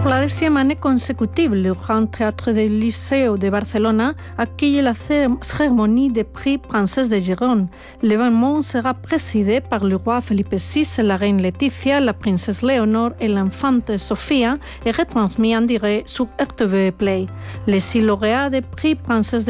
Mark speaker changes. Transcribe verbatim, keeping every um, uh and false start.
Speaker 1: la deuxième année consécutive, le Grand Théâtre du Liceu de Barcelone accueille la cérémonie des prix Princesse de Gironde. L'événement sera présidé par le roi Philippe six, la reine Laetitia, la princesse Léonore et l'infante Sofia et retransmis en direct sur R T V Play. Les six lauréats des prix Princesse de